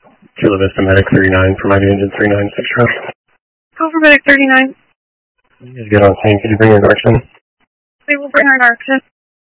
Kilo Vista Medic 39 for Mighty Engine 396 truck. Go for Medic 39. You guys get on scene. Could you bring your narcs in? We will bring our narcs in.